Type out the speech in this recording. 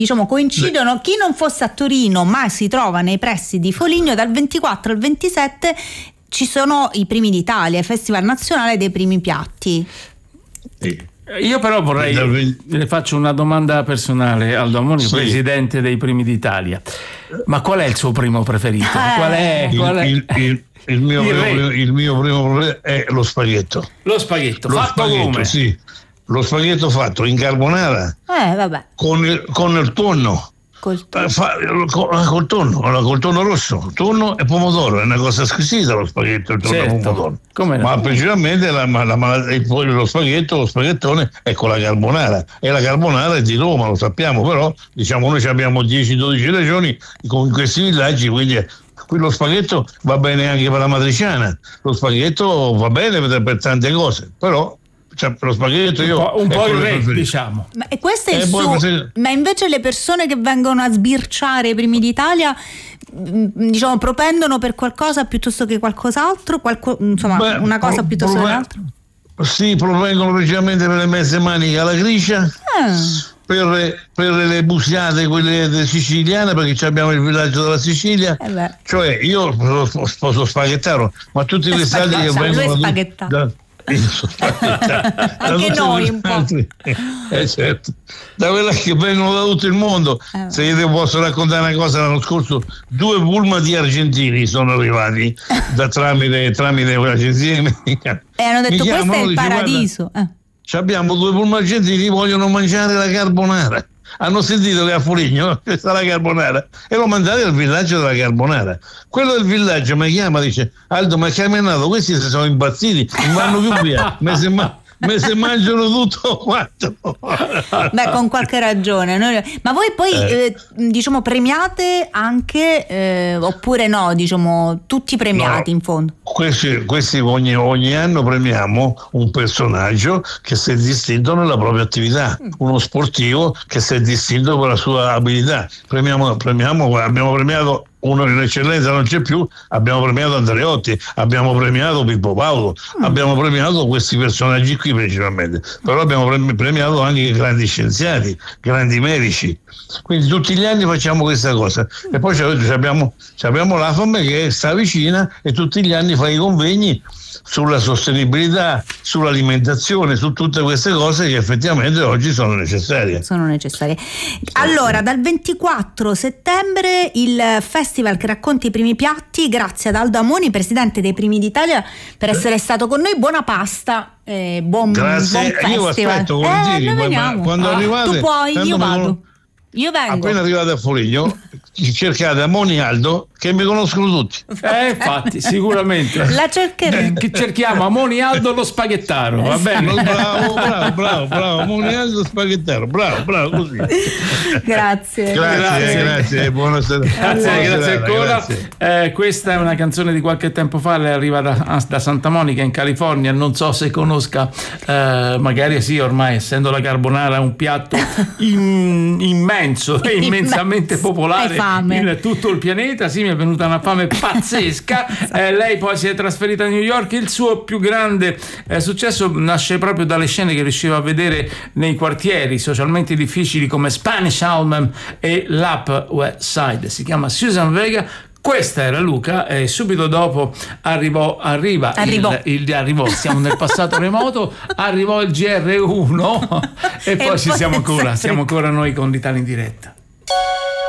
diciamo coincidono. Chi non fosse a Torino ma si trova nei pressi di Foligno, dal 24 al 27 ci sono i Primi d'Italia, il Festival Nazionale dei Primi Piatti. Io però vorrei, le faccio una domanda personale, Aldo Amoni, presidente dei Primi d'Italia. Ma qual è il suo primo preferito? Qual è? Il mio primo preferito è lo spaghetto. Lo spaghetto fatto come? Sì, lo spaghetto fatto in carbonara. Vabbè. Con il tonno. Col tonno rosso, tonno e pomodoro, è una cosa squisita lo spaghetto, il tonno e pomodoro. Ma principalmente lo spaghettone è con la carbonara, e la carbonara è di Roma, lo sappiamo, però diciamo noi abbiamo 10-12 regioni con questi villaggi, quindi lo spaghetto va bene anche per la matriciana, lo spaghetto va bene per tante cose, però lo spaghetto un po' il re, diciamo. Ma questo è il suo. Ma invece le persone che vengono a sbirciare i Primi d'Italia, diciamo, propendono per qualcosa piuttosto che qualcos'altro, una cosa piuttosto che l'altra? Sì, provengono principalmente per le mezze maniche alla gricia, per le busiate quelle siciliane, perché abbiamo il villaggio della Sicilia, cioè io posso spaghettare, ma tutti questi altri che vengono anche noi un po'. Certo, da quella che vengono da tutto il mondo. Se io ti posso raccontare una cosa, l'anno scorso 2 pullman di argentini sono arrivati tramite argentini e hanno detto questo è il paradiso. Abbiamo 2 pullman argentini che vogliono mangiare la carbonara. Hanno sentito che a Foligno c'è la carbonara e lo mandate al villaggio della carbonara. Quello del villaggio mi chiama, dice: Aldo, ma che è nato? Questi si sono impazziti, non vanno più via, se mangiano tutto quanto. Beh, con qualche ragione. Ma voi poi diciamo premiate anche oppure no, diciamo tutti premiati, no, in fondo? Questi ogni anno premiamo un personaggio che si è distinto nella propria attività, uno sportivo che si è distinto per la sua abilità. Abbiamo premiato uno in eccellenza, non c'è più, abbiamo premiato Andreotti, abbiamo premiato Pippo Paolo, abbiamo premiato questi personaggi qui principalmente, però abbiamo premiato anche grandi scienziati, grandi medici, quindi tutti gli anni facciamo questa cosa. E poi abbiamo la FAM che sta vicina e tutti gli anni fa i convegni sulla sostenibilità, sull'alimentazione, su tutte queste cose che effettivamente oggi sono necessarie. Allora, dal 24 settembre il festival che racconta i primi piatti, grazie ad Aldo Amoni, presidente dei Primi d'Italia, per essere stato con noi. Buona pasta, buon festival. Io aspetto quando arrivate. Tu puoi, io vado. Io vengo. Appena arrivate a Foligno cercate Amoni Aldo, che mi conoscono tutti. Infatti, sicuramente. La cercheremo. Cerchiamo Amoni Aldo lo spaghettaro, va bene? Bravo, Amoni Aldo spaghettaro, bravo, così. Grazie, buonasera. Grazie ancora. Questa è una canzone di qualche tempo fa, lei arriva da Santa Monica in California, non so se conosca, magari sì, ormai essendo la carbonara un piatto immenso e immensamente popolare in tutto il pianeta. Sì, mi è venuta una fame pazzesca. Lei poi si è trasferita a New York. Il suo più grande successo nasce proprio dalle scene che riusciva a vedere nei quartieri socialmente difficili come Spanish Harlem e l'Upper West Side. Si chiama Susan Vega. Questa era Luca, e subito dopo arrivò, siamo nel passato remoto, arrivò il GR1 e poi siamo ancora noi con l'Italia in diretta.